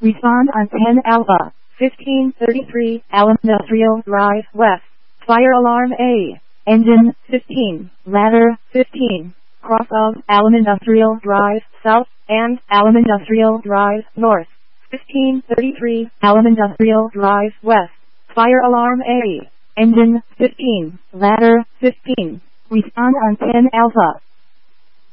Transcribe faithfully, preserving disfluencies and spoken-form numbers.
Respond on ten Alpha. fifteen thirty-three Allen Industrial Drive West. Fire alarm A. Engine fifteen. Ladder fifteen. Cross of Allen Industrial Drive South and Allen Industrial Drive North. fifteen thirty-three Allen Industrial Drive West. Fire alarm A. Engine fifteen. Ladder fifteen. Respond on ten Alpha.